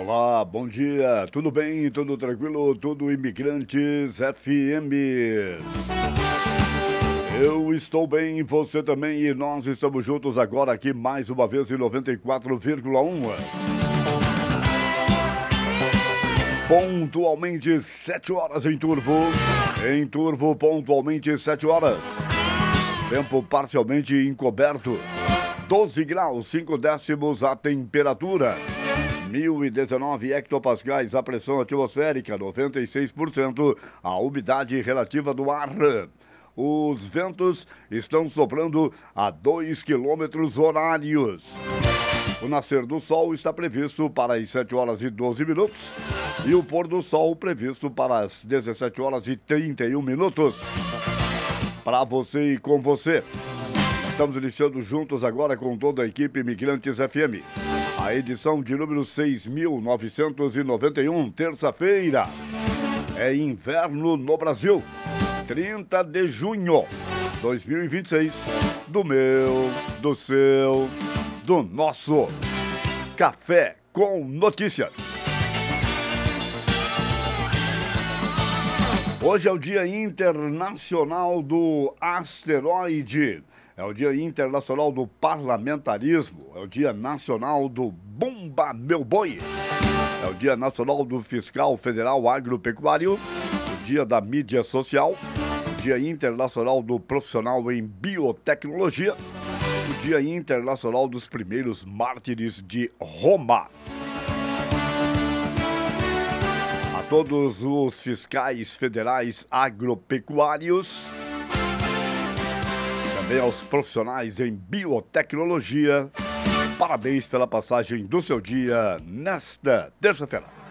Olá, bom dia, tudo bem, tudo tranquilo, tudo Imigrantes FM. Eu estou bem, você também e nós estamos juntos agora aqui mais uma vez em 94,1. Pontualmente 7 horas em Turvo, pontualmente 7 horas. Tempo parcialmente encoberto, 12 graus, 5 décimos a temperatura. 1019 hectopascais a pressão atmosférica, 96% a umidade relativa do ar. Os ventos estão soprando a 2 quilômetros horários. O nascer do sol está previsto para as 7 horas e 12 minutos e o pôr do sol previsto para as 17 horas e 31 minutos. Para você e com você. Estamos iniciando juntos agora com toda a equipe Imigrantes FM. A edição de número 6.991, terça-feira. É inverno no Brasil. 30 de junho de 2026. Do meu, do seu, do nosso Café com Notícias. Hoje é o Dia Internacional do Asteroide. É o Dia Internacional do Parlamentarismo. É o Dia Nacional do Bumba Meu Boi. É o Dia Nacional do Fiscal Federal Agropecuário. O Dia da Mídia Social. O Dia Internacional do Profissional em Biotecnologia. O Dia Internacional dos Primeiros Mártires de Roma. A todos os fiscais federais agropecuários, também aos profissionais em biotecnologia, parabéns pela passagem do seu dia nesta terça-feira.